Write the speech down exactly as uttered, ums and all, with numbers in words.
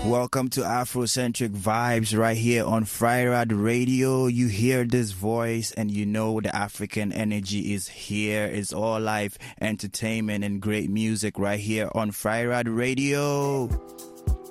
Welcome to Afrocentric Vibes right here on Freirad Radio. You hear this voice and you know the African energy is here. It's all life, entertainment and great music right here on Freirad Radio.